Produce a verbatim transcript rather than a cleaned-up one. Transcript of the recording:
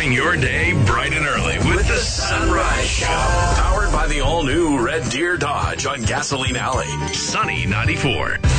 Starting your day bright and early with the Sunrise Show. Powered by the all-new Red Deer Dodge on Gasoline Alley. Sunny ninety-four.